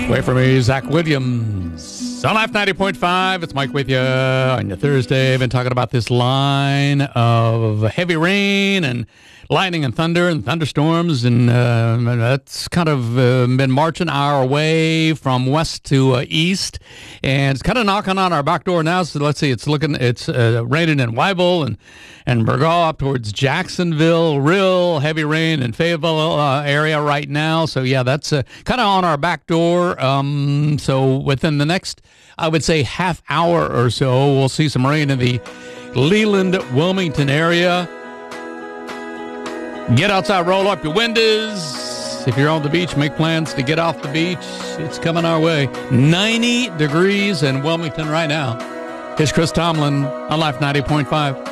Wait for me, Zach Williams. On Life 90.5, it's Mike with you on your Thursday. I've been talking about this line of heavy rain and lightning and thunder and thunderstorms, and that's kind of been marching our way from west to east, and it's kind of knocking on our back door now. So let's see, it's raining in Wyville and Burgaw up towards Jacksonville. Real heavy rain in Fayetteville area right now. So yeah, that's kind of on our back door. So within the next, I would say, half hour or so, we'll see some rain in the Leland, Wilmington area. Get outside, roll up your windows. If you're on the beach, make plans to get off the beach. It's coming our way. 90 degrees in Wilmington right now. Here's Chris Tomlin on Life 90.5.